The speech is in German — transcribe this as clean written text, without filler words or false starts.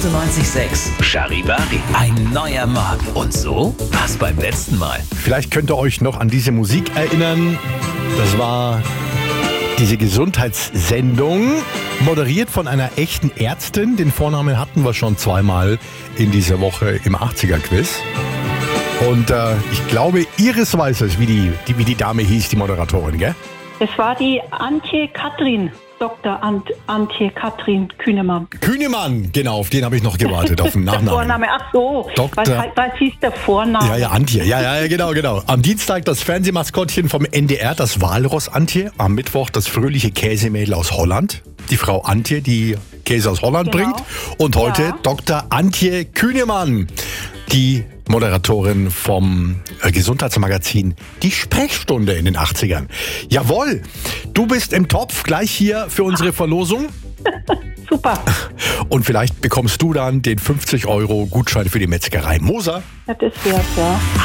98,6 Charivari. Ein neuer Morgen. Und so war's beim letzten Mal. Vielleicht könnt ihr euch noch an diese Musik erinnern. Das war diese Gesundheitssendung, moderiert von einer echten Ärztin. Den Vornamen hatten wir schon zweimal in dieser Woche im 80er-Quiz. Und ich glaube, Iris weiß es, wie die Dame hieß, die Moderatorin, gell? Es war die Antje Katrin, Dr. Antje Katrin Kühnemann. Kühnemann, genau, auf den habe ich noch gewartet, auf den Nachnamen. Der Vorname, ach so, was hieß der Vorname? Ja, Antje, ja, genau. Am Dienstag das Fernsehmaskottchen vom NDR, das Walross Antje. Am Mittwoch das fröhliche Käsemädel aus Holland, die Frau Antje, die Käse aus Holland bringt. Und heute Dr. Antje Kühnemann, die Moderatorin vom Gesundheitsmagazin Die Sprechstunde in den 80ern. Jawohl, du bist im Topf gleich hier für unsere Verlosung. Super. Und vielleicht bekommst du dann den 50 € Gutschein für die Metzgerei Moser. Ja, das wär's, ja.